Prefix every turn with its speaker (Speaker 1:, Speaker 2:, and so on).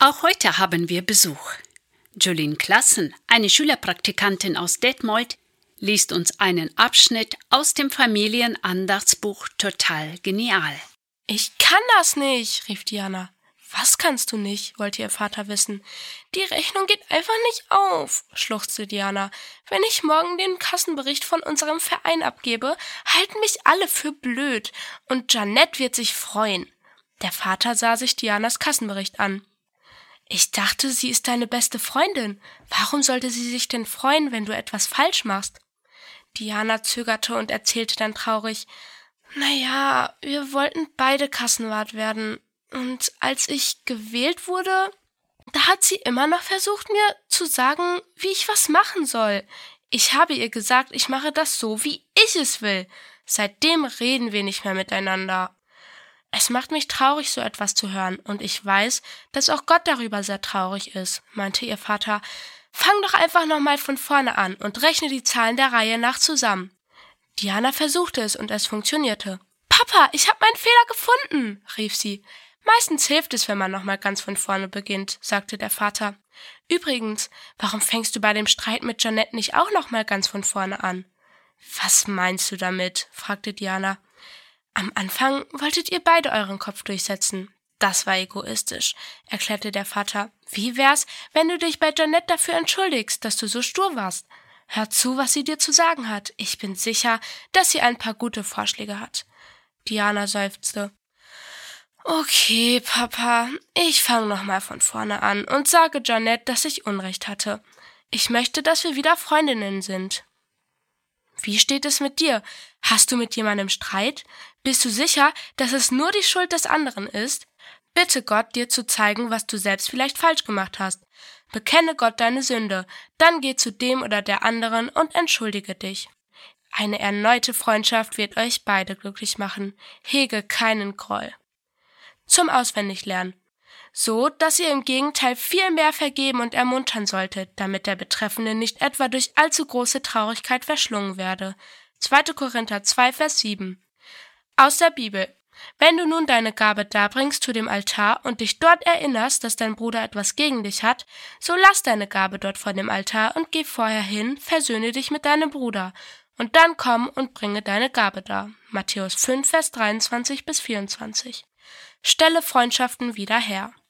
Speaker 1: Auch heute haben wir Besuch. Jolene Klassen, eine Schülerpraktikantin aus Detmold, liest uns einen Abschnitt aus dem Familienandachtsbuch Total Genial.
Speaker 2: Ich kann das nicht, rief Diana. Was kannst du nicht, wollte ihr Vater wissen. Die Rechnung geht einfach nicht auf, schluchzte Diana. Wenn ich morgen den Kassenbericht von unserem Verein abgebe, halten mich alle für blöd. Und Jeanette wird sich freuen. Der Vater sah sich Dianas Kassenbericht an. Ich dachte, sie ist deine beste Freundin. Warum sollte sie sich denn freuen, wenn du etwas falsch machst? Diana zögerte und erzählte dann traurig. Naja, wir wollten beide Kassenwart werden. Und als ich gewählt wurde, da hat sie immer noch versucht, mir zu sagen, wie ich was machen soll. Ich habe ihr gesagt, ich mache das so, wie ich es will. Seitdem reden wir nicht mehr miteinander. Es macht mich traurig, so etwas zu hören, und ich weiß, dass auch Gott darüber sehr traurig ist, meinte ihr Vater. Fang doch einfach nochmal von vorne an und rechne die Zahlen der Reihe nach zusammen. Diana versuchte es und es funktionierte. Papa, ich habe meinen Fehler gefunden, rief sie. Meistens hilft es, wenn man nochmal ganz von vorne beginnt, sagte der Vater. Übrigens, warum fängst du bei dem Streit mit Jeanette nicht auch nochmal ganz von vorne an? Was meinst du damit? Fragte Diana. Am Anfang wolltet ihr beide euren Kopf durchsetzen. Das war egoistisch, erklärte der Vater. Wie wär's, wenn du dich bei Jeanette dafür entschuldigst, dass du so stur warst? Hör zu, was sie dir zu sagen hat. Ich bin sicher, dass sie ein paar gute Vorschläge hat. Diana seufzte. Okay, Papa, ich fange nochmal von vorne an und sage Jeanette, dass ich Unrecht hatte. Ich möchte, dass wir wieder Freundinnen sind. Wie steht es mit dir? Hast du mit jemandem Streit? Bist du sicher, dass es nur die Schuld des anderen ist? Bitte Gott, dir zu zeigen, was du selbst vielleicht falsch gemacht hast. Bekenne Gott deine Sünde, dann geh zu dem oder der anderen und entschuldige dich. Eine erneute Freundschaft wird euch beide glücklich machen. Hege keinen Groll. Zum Auswendiglernen. So, dass ihr im Gegenteil viel mehr vergeben und ermuntern solltet, damit der Betreffende nicht etwa durch allzu große Traurigkeit verschlungen werde. 2. Korinther 2, Vers 7. Aus der Bibel. Wenn du nun deine Gabe darbringst zu dem Altar und dich dort erinnerst, dass dein Bruder etwas gegen dich hat, so lass deine Gabe dort vor dem Altar und geh vorher hin, versöhne dich mit deinem Bruder, und dann komm und bringe deine Gabe dar. Matthäus 5, Vers 23 bis 24. Stelle Freundschaften wieder her.